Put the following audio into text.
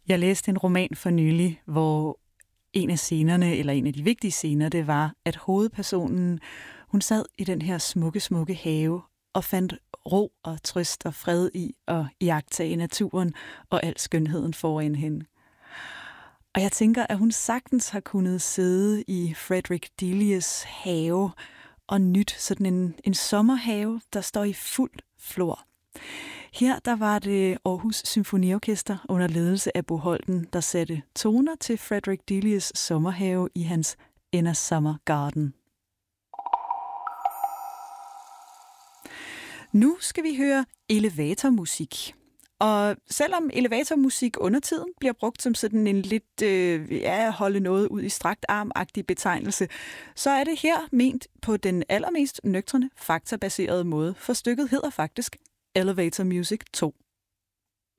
Jeg læste en roman for nylig, hvor en af scenerne, eller en af de vigtige scener, det var, at hovedpersonen, hun sad i den her smukke, smukke have og fandt ro og trøst og fred i at iagttage naturen og al skønheden foran hende. Og jeg tænker, at hun sagtens har kunnet sidde i Frederick Delius have og nyt sådan en sommerhave, der står i fuld flor. Her der var det Aarhus Symfoniorkester under ledelse af Bo Holten, der satte toner til Frederick Delius' sommerhave i hans In a Summer Garden. Nu skal vi høre elevatormusik. Og selvom elevatormusik under tiden bliver brugt som sådan en lidt holde noget ud i strakt arm-agtig betegnelse, så er det her ment på den allermest nøgtrene, faktabaserede måde, for stykket hedder faktisk Elevator Music 2.